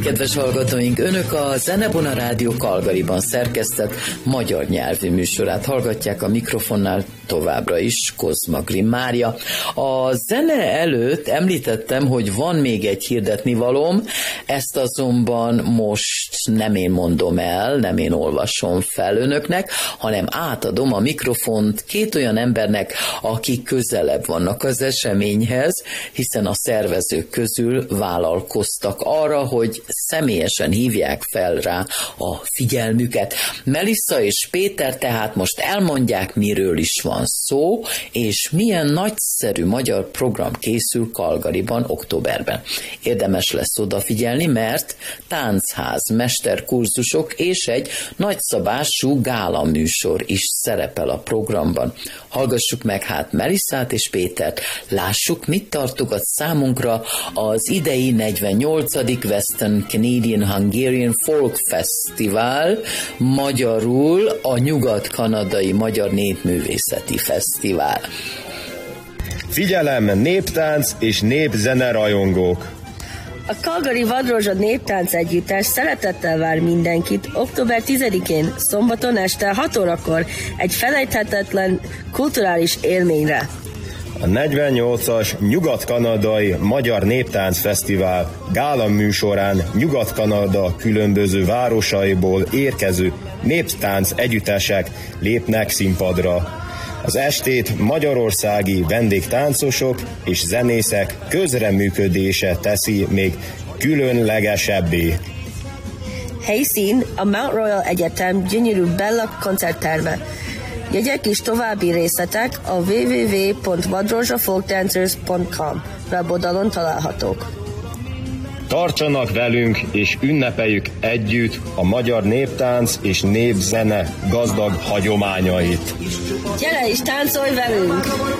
Kedves hallgatóink, Önök a Zenebona Rádió Calgaryban szerkesztett magyar nyelvű műsorát hallgatják, a mikrofonnál továbbra is Kozma Grimm Mária. A zene előtt említettem, hogy van még egy hirdetnivalóm, ezt azonban most nem én mondom el, nem én olvasom fel önöknek, hanem átadom a mikrofont két olyan embernek, akik közelebb vannak az eseményhez, hiszen a szervezők közül vállalkoztak arra, hogy személyesen hívják fel rá a figyelmüket. Melissa és Péter tehát most elmondják, miről is van szó, és milyen nagyszerű magyar program készül Calgaryban októberben. Érdemes lesz odafigyelni, mert táncház, mesterkurzusok és egy nagyszabású gála műsor is szerepel a programban. Hallgassuk meg hát Melissát és Pétert, lássuk, mit tartogat számunkra az idei 48. Western Canadian Hungarian Folk Festival, magyarul a Nyugat-kanadai Magyar Népművészeti Fesztivál. Figyelem, néptánc és népzene rajongók! A Calgary Vadrózsa Néptánc Együttes szeretettel vár mindenkit október 10-én, szombaton este 6 órakor egy felejthetetlen kulturális élményre. A 48-as Nyugat-kanadai Magyar Néptánc Fesztivál gála műsorán Nyugat-Kanada különböző városaiból érkező néptánc együttesek lépnek színpadra. Az estét magyarországi vendégtáncosok és zenészek közreműködése teszi még különlegesebbé. Helyszín a Mount Royal Egyetem gyönyörű Bella koncertterme. Jegyek és további részletek a www.vadrozsafolkdancers.com weboldalon találhatók. Tartsanak velünk és ünnepeljük együtt a magyar néptánc és népzene gazdag hagyományait. Gyere és táncolj velünk!